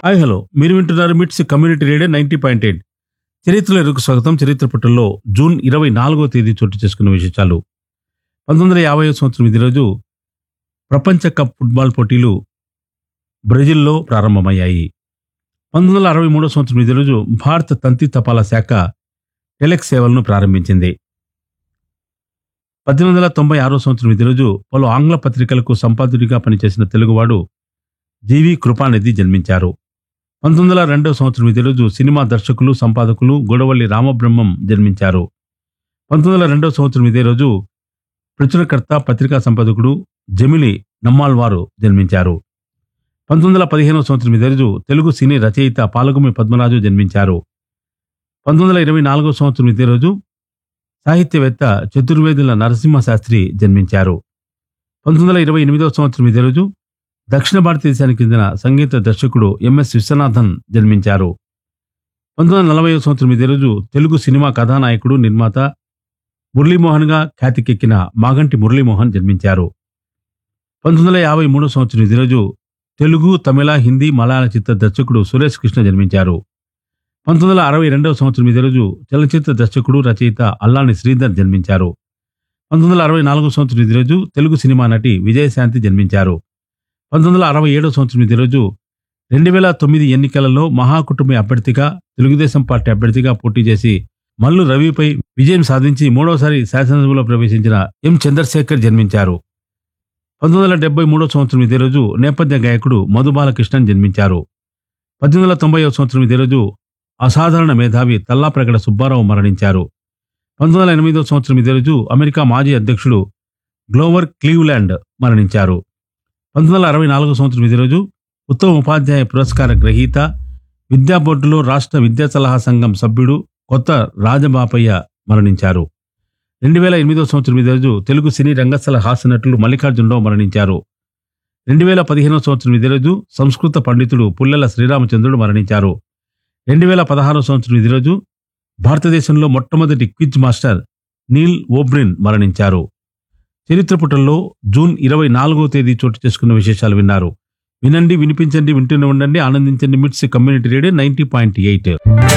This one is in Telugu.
హాయ్ హలో మీరు వింటున్నారు మిట్స్ కమ్యూనిటీ రేడియో 90.8. చరిత్రలో ఎరుకు స్వాగతం. చరిత్ర పుటల్లో జూన్ 24వ తేదీ చోటు చేసుకున్న విశేషాలు. 1950వ సంవత్సరం ఇదే రోజు ప్రపంచ కప్ ఫుట్బాల్ పోటీలు బ్రెజిల్లో ప్రారంభమయ్యాయి. 1963వ సంవత్సరం ఇదే రోజు భారత తంతి తపాలా శాఖ టెలెక్స్ సేవలను ప్రారంభించింది. 1896వ సంవత్సరం ఇదే రోజు పలు ఆంగ్ల పత్రికలకు సంపాదకుడిగా పనిచేసిన తెలుగువాడు జీవి కృపానిధి జన్మించారు. 1902వ సంవత్సరం ఇదే రోజు సినిమా దర్శకులు, సంపాదకులు గొడవల్లి రామబ్రహ్మం జన్మించారు. 1902వ సంవత్సరం ఇదే రోజు ప్రచురణకర్త, పత్రికా సంపాదకుడు జమిలి నమ్మాళ్వారు జన్మించారు. 1915వ సంవత్సరం ఇదే రోజు తెలుగు సినీ రచయిత పాలగుమి పద్మరాజు జన్మించారు. 1924వ సంవత్సరం ఇదే రోజు సాహిత్యవేత్త చతుర్వేదుల నరసింహ శాస్త్రి జన్మించారు. 1928వ సంవత్సరం ఇదే రోజు దక్షిణ భారతదేశానికి చెందిన సంగీత దర్శకుడు ఎంఎస్ విశ్వనాథన్ జన్మించారు. 1940వ సంవత్సరం ఇదే రోజు తెలుగు సినిమా కథానాయకుడు, నిర్మాత మురళీమోహన్గా ఖ్యాతికెక్కిన మాగంటి మురళీమోహన్ జన్మించారు. 1953వ సంవత్సరం ఇదే రోజు తెలుగు, తమిళ, హిందీ, మలయాళ చిత్ర దర్శకుడు సురేష్ కృష్ణ జన్మించారు. 1962వ సంవత్సరం ఇదే రోజు చలచిత్ర దర్శకుడు, రచయిత అల్లాని శ్రీధర్ జన్మించారు. 1964వ సంవత్సరం ఇదే రోజు తెలుగు సినిమా నటి విజయశాంతి జన్మించారు. 1967వ సంవత్సరం ఇదే రోజు 2009 ఎన్నికలలో మహాకుటుంబ అభ్యర్థిగా, తెలుగుదేశం పార్టీ అభ్యర్థిగా పోటీ చేసి మల్లు రవిపై విజయం సాధించి మూడవసారి శాసనసభలో ప్రవేశించిన ఎం చంద్రశేఖర్ జన్మించారు. 1973వ సంవత్సరం ఇదే రోజు నేపథ్య గాయకుడు మధుబాలకృష్ణన్ జన్మించారు. 1890వ సంవత్సరం ఇదే రోజు అసాధారణ మేధావి తల్లాప్రగడ సుబ్బారావు మరణించారు. 1908వ సంవత్సరం ఇదే రోజు అమెరికా మాజీ అధ్యక్షుడు గ్లోవర్ క్లీవ్లాండ్ మరణించారు. 1964వ సంవత్సరం ఇదే రోజు ఉత్తమ ఉపాధ్యాయ పురస్కార గ్రహీత, విద్యా బోర్డులో రాష్ట్ర విద్యా సలహా సంఘం సభ్యుడు కొత్త రాజబాపయ్య మరణించారు. 2008వ సంవత్సరం ఇదే రోజు తెలుగు సినీ రంగస్థల హాస్య నటులు మల్లికార్జునరావు మరణించారు. 2015వ సంవత్సరం ఇదే రోజు సంస్కృత పండితుడు పుల్లెల శ్రీరామచంద్రుడు మరణించారు. 2016వ సంవత్సరం ఇదే రోజు భారతదేశంలో మొట్టమొదటి క్విజ్ మాస్టర్ నీల్ ఓబ్రిన్ మరణించారు. చరిత్ర పుటల్లో జూన్ 24వ తేదీ చోటు చేసుకున్న విశేషాలు విన్నారు. వినండి, వినిపించండి, వింటూనే ఉండండి, ఆనందించండి. మిట్స్ కమ్యూనిటీ రేడియో 90.8.